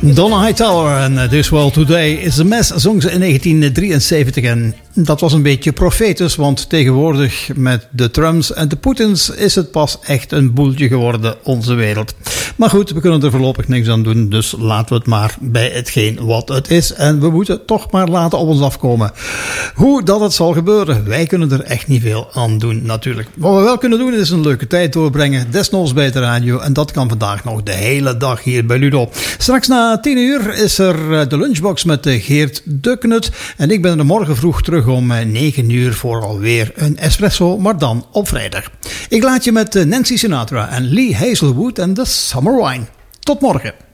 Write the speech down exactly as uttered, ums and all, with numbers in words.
Donna Hightower en This World Today is a Mess zong ze in negentien drieënzeventig en dat was een beetje profetisch, want tegenwoordig met de Trumps en de Poetins is het pas echt een boeltje geworden, onze wereld. Maar goed, we kunnen er voorlopig niks aan doen, dus laten we het maar bij hetgeen wat het is en we moeten het toch maar laten op ons afkomen. Hoe dat het zal gebeuren, wij kunnen er echt niet veel aan doen natuurlijk. Wat we wel kunnen doen is een leuke tijd doorbrengen, desnoods bij de radio en dat kan vandaag nog de hele dag hier bij Ludo. Straks na tien uur is er de lunchbox met Geert de Knut en ik ben er morgen vroeg terug om negen uur voor alweer een espresso, maar dan op vrijdag. Ik laat je met Nancy Sinatra en Lee Hazelwood en The Summer Wine. Tot morgen.